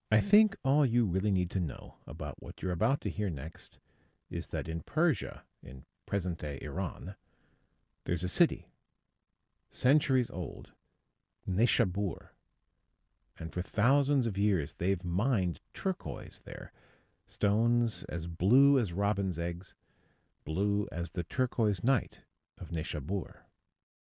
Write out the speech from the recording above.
I think all you really need to know about what you're about to hear next is that in Persia, in present day Iran, there's a city, centuries old, Nishabur, and for thousands of years they've mined turquoise there, stones as blue as robin's eggs, blue as the turquoise night of Nishabur.